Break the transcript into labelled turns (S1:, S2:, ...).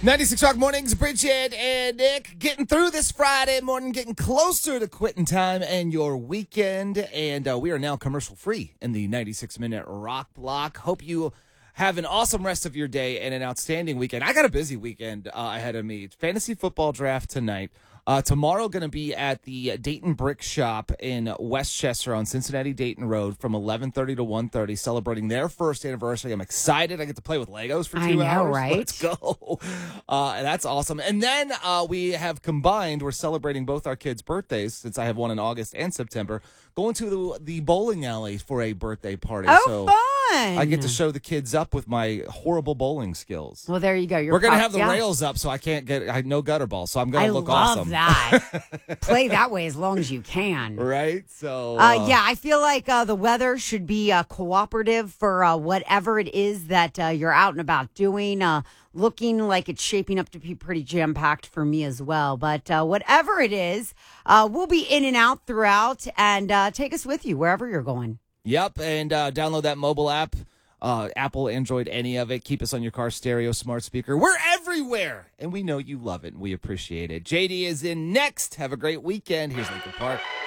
S1: 96 Rock Mornings, Bridget and Nick getting through this Friday morning, getting closer to quitting time and your weekend. And we are now commercial free in the 96-minute rock block. Hope you have an awesome rest of your day and an outstanding weekend. I got a busy weekend ahead of me. Fantasy football draft tonight. Tomorrow going to be at the Dayton Brick Shop in Westchester on Cincinnati-Dayton Road from 11:30 to 1:30, celebrating their first anniversary. I'm excited. I get to play with Legos for 2 hours.
S2: I know, right?
S1: Let's go. That's awesome. And then we have combined, we're celebrating both our kids' birthdays, since I have one in August and September, going to the bowling alley for a birthday party.
S2: Oh, fun.
S1: I get to show the kids up with my horrible bowling skills.
S2: Well, there you go.
S1: We're going to have the rails up so I can't get no gutter ball, so I'm going to look awesome.
S2: I love that. Play that way as long as you can.
S1: Right? So,
S2: yeah, I feel like the weather should be cooperative for whatever it is that you're out and about doing. Looking like it's shaping up to be pretty jam-packed for me as well. But whatever it is, we'll be in and out throughout, and take us with you wherever you're going.
S1: Yep, and download that mobile app, Apple, Android, any of it. Keep us on your car stereo, smart speaker. We're everywhere, and we know you love it, and we appreciate it. JD is in next. Have a great weekend. Here's Linkin Park.